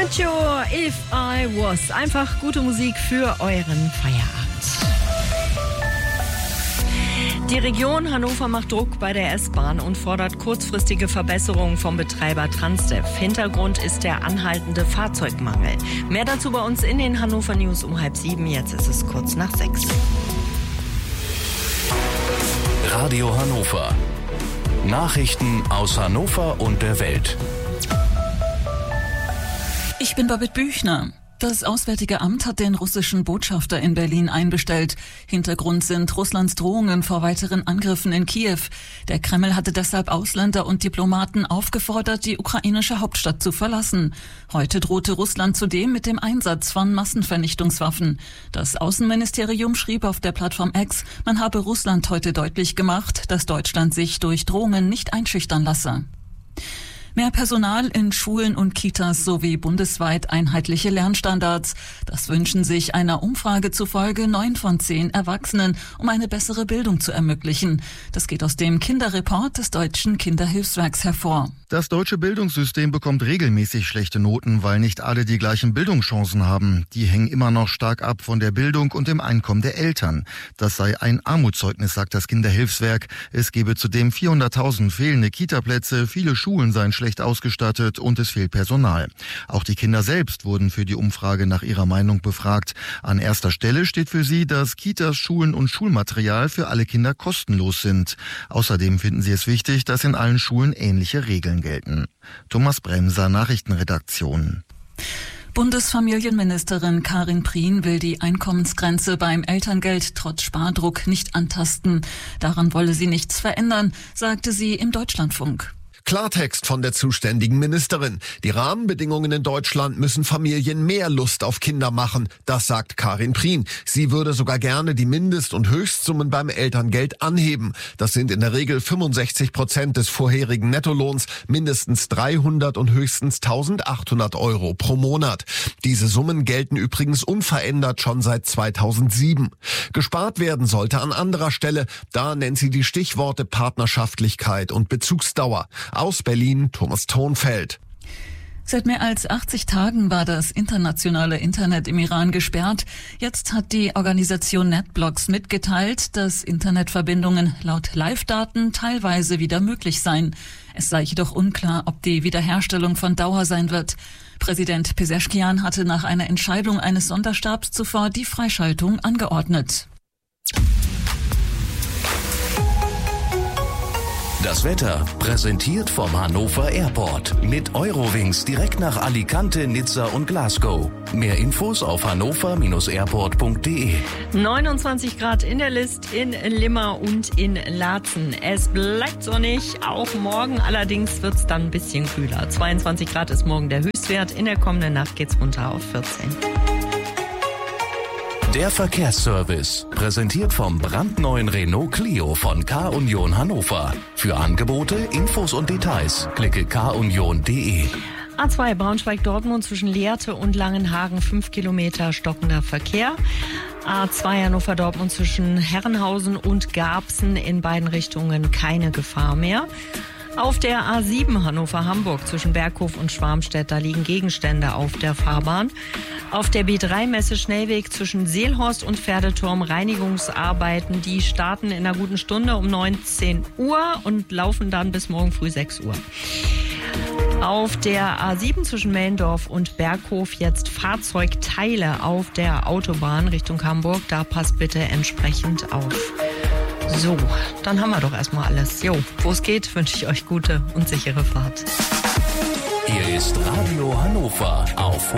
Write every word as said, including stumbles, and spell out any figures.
Culture, If I Was. Einfach gute Musik für euren Feierabend. Die Region Hannover macht Druck bei der S-Bahn und fordert kurzfristige Verbesserungen vom Betreiber Transdev. Hintergrund ist der anhaltende Fahrzeugmangel. Mehr dazu bei uns in den Hannover News um halb sieben. Jetzt ist es kurz nach sechs. Radio Hannover. Nachrichten aus Hannover und der Welt. Ich bin Babette Büchner. Das Auswärtige Amt hat den russischen Botschafter in Berlin einbestellt. Hintergrund sind Russlands Drohungen vor weiteren Angriffen in Kiew. Der Kreml hatte deshalb Ausländer und Diplomaten aufgefordert, die ukrainische Hauptstadt zu verlassen. Heute drohte Russland zudem mit dem Einsatz von Massenvernichtungswaffen. Das Außenministerium schrieb auf der Plattform X, man habe Russland heute deutlich gemacht, dass Deutschland sich durch Drohungen nicht einschüchtern lasse. Mehr Personal in Schulen und Kitas sowie bundesweit einheitliche Lernstandards. Das wünschen sich einer Umfrage zufolge neun von zehn Erwachsenen, um eine bessere Bildung zu ermöglichen. Das geht aus dem Kinderreport des Deutschen Kinderhilfswerks hervor. Das deutsche Bildungssystem bekommt regelmäßig schlechte Noten, weil nicht alle die gleichen Bildungschancen haben. Die hängen immer noch stark ab von der Bildung und dem Einkommen der Eltern. Das sei ein Armutszeugnis, sagt das Kinderhilfswerk. Es gebe zudem vierhunderttausend fehlende Kitaplätze, viele Schulen seien schlecht ausgestattet und es fehlt Personal. Auch die Kinder selbst wurden für die Umfrage nach ihrer Meinung befragt. An erster Stelle steht für sie, dass Kitas, Schulen und Schulmaterial für alle Kinder kostenlos sind. Außerdem finden sie es wichtig, dass in allen Schulen ähnliche Regeln gelten. Thomas Bremser, Nachrichtenredaktion. Bundesfamilienministerin Karin Prien will die Einkommensgrenze beim Elterngeld trotz Spardruck nicht antasten. Daran wolle sie nichts verändern, sagte sie im Deutschlandfunk. Klartext von der zuständigen Ministerin. Die Rahmenbedingungen in Deutschland müssen Familien mehr Lust auf Kinder machen. Das sagt Karin Prien. Sie würde sogar gerne die Mindest- und Höchstsummen beim Elterngeld anheben. Das sind in der Regel fünfundsechzig Prozent des vorherigen Nettolohns, mindestens dreihundert und höchstens eintausendachthundert Euro pro Monat. Diese Summen gelten übrigens unverändert schon seit zweitausendsieben. Gespart werden sollte an anderer Stelle. Da nennt sie die Stichworte Partnerschaftlichkeit und Bezugsdauer. Aus Berlin, Thomas Thonfeld. Seit mehr als achtzig Tagen war das internationale Internet im Iran gesperrt. Jetzt hat die Organisation NetBlocks mitgeteilt, dass Internetverbindungen laut Live-Daten teilweise wieder möglich seien. Es sei jedoch unklar, ob die Wiederherstellung von Dauer sein wird. Präsident Pezeshkian hatte nach einer Entscheidung eines Sonderstabs zuvor die Freischaltung angeordnet. Das Wetter präsentiert vom Hannover Airport. Mit Eurowings direkt nach Alicante, Nizza und Glasgow. Mehr Infos auf hannover Bindestrich airport punkt de. neunundzwanzig Grad in der List, in Limmer und in Laatzen. Es bleibt sonnig, auch morgen. Allerdings wird es dann ein bisschen kühler. zweiundzwanzig Grad ist morgen der Höchstwert. In der kommenden Nacht geht's runter auf vierzehn. Der Verkehrsservice, präsentiert vom brandneuen Renault Clio von K-Union Hannover. Für Angebote, Infos und Details klicke k union punkt de. A zwei Braunschweig-Dortmund zwischen Lehrte und Langenhagen, fünf Kilometer stockender Verkehr. A zwei Hannover-Dortmund zwischen Herrenhausen und Garbsen, in beiden Richtungen keine Gefahr mehr. Auf der A sieben Hannover-Hamburg zwischen Berghof und Schwarmstedt, da liegen Gegenstände auf der Fahrbahn. Auf der B drei Messe Schnellweg zwischen Seelhorst und Pferdeturm Reinigungsarbeiten, die starten in einer guten Stunde um neunzehn Uhr und laufen dann bis morgen früh sechs Uhr. Auf der A sieben zwischen Mellendorf und Berghof jetzt Fahrzeugteile auf der Autobahn Richtung Hamburg, da passt bitte entsprechend auf. So, dann haben wir doch erstmal alles. Jo, wo es geht, wünsche ich euch gute und sichere Fahrt. Hier ist Radio Hannover auf